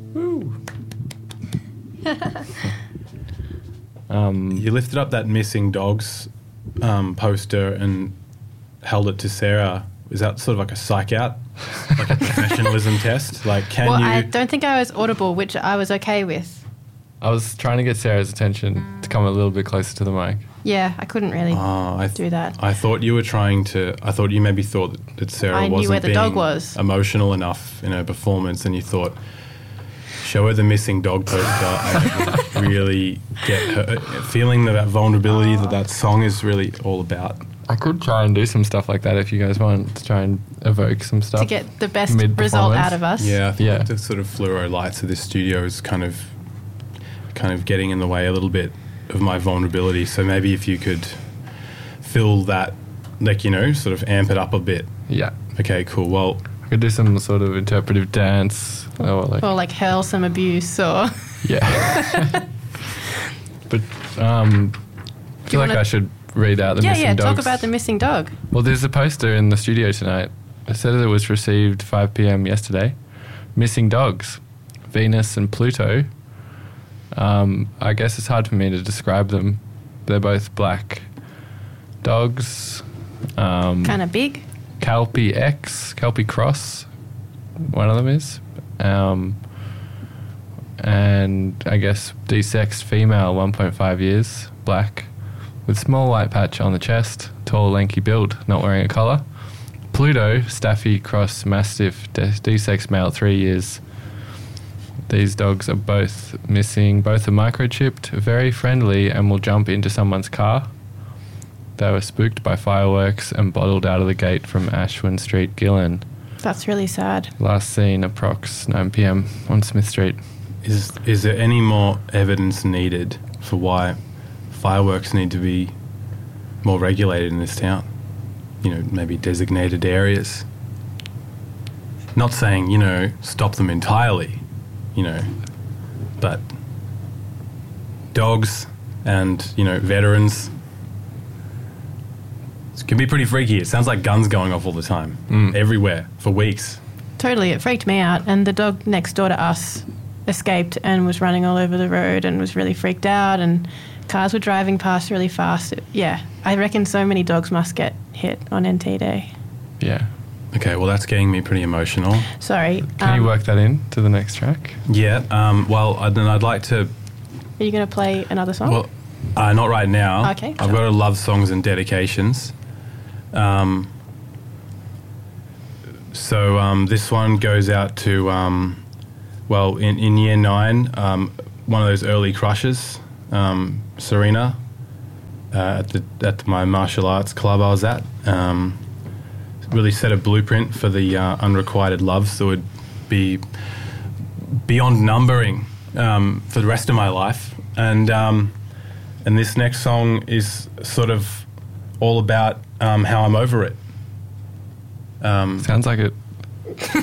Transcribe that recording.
Woo. You lifted up that missing dogs poster and held it to Sarah. Is that sort of like a psych out, like a professionalism test? Like, can you? I don't think I was audible, which I was okay with. I was trying to get Sarah's attention to come a little bit closer to the mic. Yeah, I couldn't really do that. I thought you were trying to. I thought you maybe thought that Sarah I knew wasn't where the being dog was. emotional enough in her performance, and you thought, show her the missing dog poster and really get her feeling that vulnerability that song is really all about. I could try and do some stuff like that if you guys want to try and evoke some stuff. To get the best result out of us. Yeah, I think the sort of fluoro lights of this studio is kind of getting in the way a little bit of my vulnerability. So maybe if you could fill that, like, you know, sort of amp it up a bit. Yeah. Okay, cool. Well, I could do some sort of interpretive dance. Or like hurl some abuse or... Yeah. But I feel like I should read out the missing dogs. Yeah, talk about the missing dog. Well, there's a poster in the studio tonight. It said it was received 5 p.m. yesterday. Missing dogs, Venus and Pluto. I guess it's hard for me to describe them. They're both black dogs. Kind of big. Kelpie X, Kelpie Cross, one of them is. And I guess desexed female, 1.5 years, black, with small white patch on the chest, tall, lanky build, not wearing a collar. Pluto, Staffy Cross Mastiff, desexed male, 3 years. These dogs are both missing. Both are microchipped, very friendly, and will jump into someone's car. They were spooked by fireworks and bottled out of the gate from Ashwin Street, Gillen. That's really sad. Last seen approx 9 p.m. on Smith Street. Is there any more evidence needed for why fireworks need to be more regulated in this town? You know, maybe designated areas. Not saying, you know, stop them entirely, you know, but dogs and, you know, veterans, it can be pretty freaky. It sounds like guns going off all the time, everywhere, for weeks. Totally, it freaked me out. And the dog next door to us escaped and was running all over the road and was really freaked out, and cars were driving past really fast. Yeah, I reckon so many dogs must get hit on NT Day. Yeah. Okay, well, that's getting me pretty emotional. Sorry. Can you work that in to the next track? Yeah, well, then I'd like to... Are you going to play another song? Well, not right now. Okay, I've got a love songs and dedications. So this one goes out to, well, in year 9, one of those early crushes, Serena, at my martial arts club I was at. Really set a blueprint for the unrequited loves that would be beyond numbering for the rest of my life. And this next song is sort of all about how I'm over it. Sounds like it.